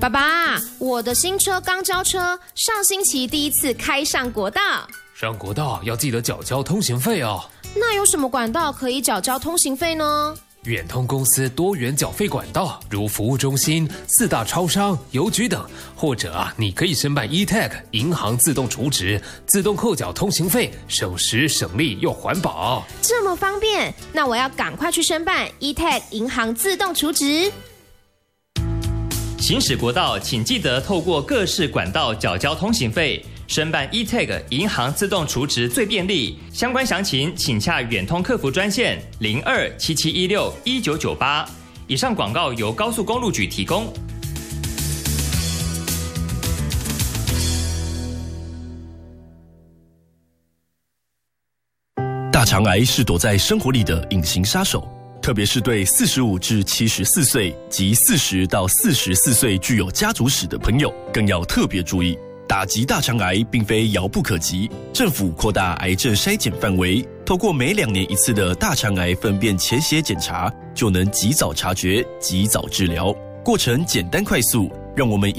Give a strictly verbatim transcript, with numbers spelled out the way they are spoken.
爸爸，我的新车刚交车，上星期第一次开上国道。 上国道要记得缴交通行费哦。 那有什么管道可以缴交通行费呢？ 远通公司多元缴费管道，如服务中心、四大超商、邮局等，或者啊，你可以申办 E T A G 银行自动储值，自动扣缴通行费，省时省力又环保。 这么方便，那我要赶快去申办 E T A G 银行自动储值。 行驶国道，请记得透过各式管道缴交通行费。申办 E T A G 银行自动储值最便利，相关详情请洽远通客服专线零二七七一六一九九八。以上广告由高速公路局提供。 大肠癌是躲在生活里的隐形杀手，特别是对四十五至七十四岁及四十到四十四岁具有家族史的朋友，更要特别注意。打击大肠癌并非遥不可及，政府扩大癌症筛检范围，透过每两年一次的大肠癌粪便潜血检查，就能及早察觉、及早治疗，过程简单快速，让我们